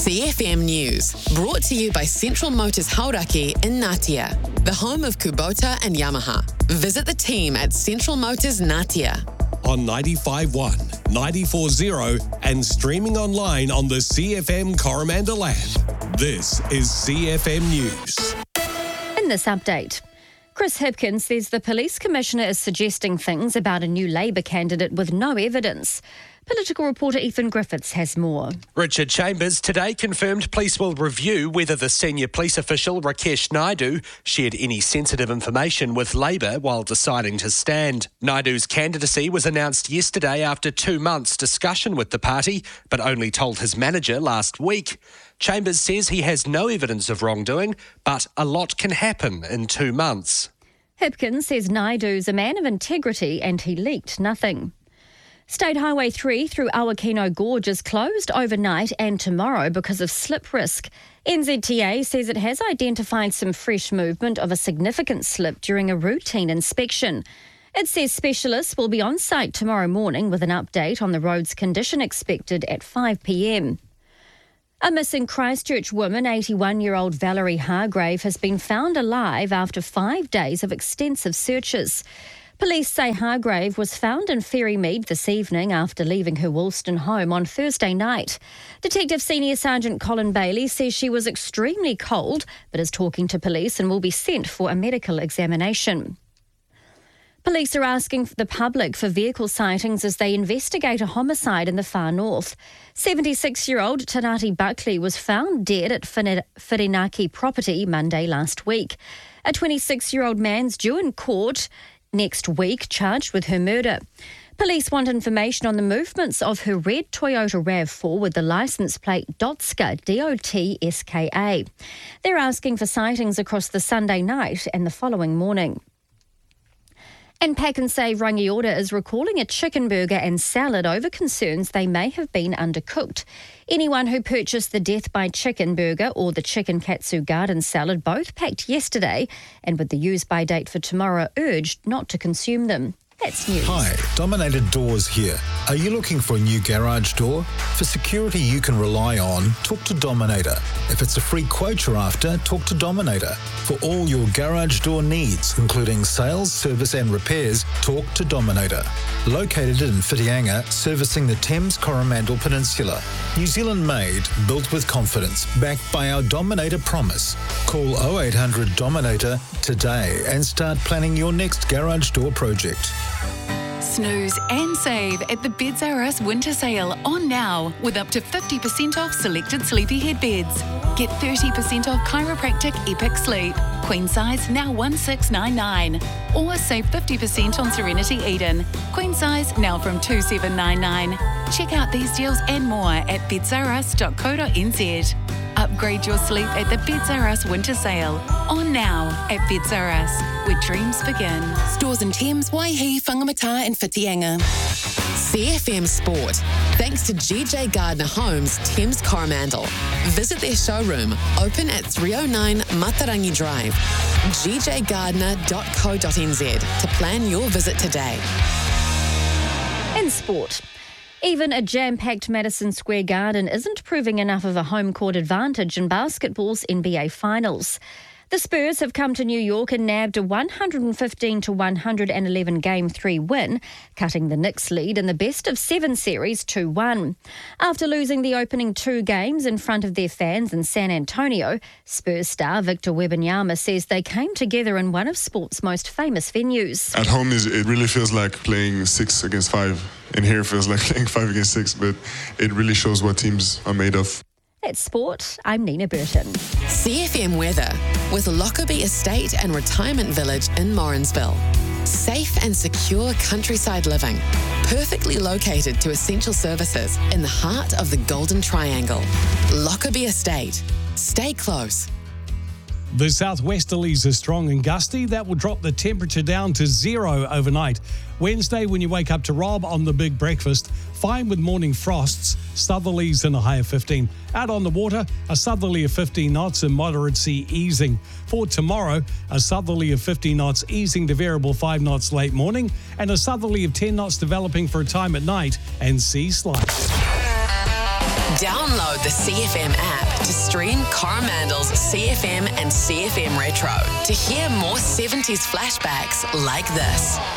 CFM News, brought to you by Central Motors Hauraki in Ngatea, the home of Kubota and Yamaha. Visit the team at Central Motors Ngatea. On 95.1, 94.0 and streaming online on the CFM Coromandel app. This is CFM News. In this update, Chris Hipkins says the Police Commissioner is suggesting things about a new Labour candidate with no evidence. Political reporter Ethan Griffiths has more. Richard Chambers today confirmed police will review whether the senior police official Rakesh Naidu shared any sensitive information with Labour while deciding to stand. Naidu's candidacy was announced yesterday after 2 months' discussion with the party, but only told his manager last week. Chambers says he has no evidence of wrongdoing, but a lot can happen in 2 months. Hipkins says Naidu's a man of integrity and he leaked nothing. State Highway 3 through Awakino Gorge is closed overnight and tomorrow because of slip risk. NZTA says it has identified some fresh movement of a significant slip during a routine inspection. It says specialists will be on site tomorrow morning with an update on the road's condition expected at 5 p.m. A missing Christchurch woman, 81-year-old Valerie Hargrave, has been found alive after 5 days of extensive searches. Police say Hargrave was found in Ferrymead this evening after leaving her Woolston home on Thursday night. Detective Senior Sergeant Colin Bailey says she was extremely cold but is talking to police and will be sent for a medical examination. Police are asking the public for vehicle sightings as they investigate a homicide in the far north. 76-year-old Tanati Buckley was found dead at Whirinaki property Monday last week. A 26-year-old man's due in court next week, charged with her murder. Police want information on the movements of her red Toyota RAV4 with the licence plate Dotska, D-O-T-S-K-A. They're asking for sightings across the Sunday night and the following morning. And Pack and Save Rangiora is recalling a chicken burger and salad over concerns they may have been undercooked. Anyone who purchased the Death by Chicken burger or the Chicken Katsu garden salad, both packed yesterday and with the use-by date for tomorrow, urged not to consume them. That's news. Hi, Dominator Doors here. Are you looking for a new garage door? For security you can rely on, talk to Dominator. If it's a free quote you're after, talk to Dominator. For all your garage door needs, including sales, service and repairs, talk to Dominator. Located in Whitianga, servicing the Thames Coromandel Peninsula. New Zealand made, built with confidence, backed by our Dominator promise. Call 0800 Dominator today and start planning your next garage door project. Snooze and save at the Beds R Us winter sale on now with up to 50% off selected sleepyhead beds. Get 30% off chiropractic Epic Sleep. Queen size now $1,699. Or save 50% on Serenity Eden. Queen size now from $2,799. Check out these deals and more at bedsrus.co.nz. Upgrade your sleep at the Beds R Us winter sale. On now at Beds R Us, where dreams begin. Stores in Thames, Waihi, Whangamata and Whitianga. CFM Sport, thanks to GJ Gardner Homes, Thames Coromandel. Visit their showroom, open at 309 Matarangi Drive. gjgardner.co.nz to plan your visit today. In sport, even a jam-packed Madison Square Garden isn't proving enough of a home court advantage in basketball's NBA Finals. The Spurs have come to New York and nabbed a 115-111 Game 3 win, cutting the Knicks' lead in the best-of-7 series 2-1. After losing the opening 2 games in front of their fans in San Antonio, Spurs star Victor Wembanyama says they came together in one of sport's most famous venues. At home, it really feels like playing 6 against 5. And here it feels like playing 5 against 6, but it really shows what teams are made of. That's sport. I'm Nina Burton. CFM weather with Lockerbie Estate and Retirement Village in Morrinsville. Safe and secure countryside living, perfectly located to essential services in the heart of the Golden Triangle. Lockerbie Estate. Stay close. The southwesterlies are strong and gusty. That will drop the temperature down to 0 overnight. Wednesday, when you wake up to Rob on the Big Breakfast, fine with morning frosts, southerlies in a high of 15. Out on the water, a southerly of 15 knots and moderate sea easing. For tomorrow, a southerly of 15 knots easing to variable 5 knots late morning, and a southerly of 10 knots developing for a time at night and sea slight. Download the CFM app to stream Coromandel's CFM and CFM Retro to hear more 70s flashbacks like this.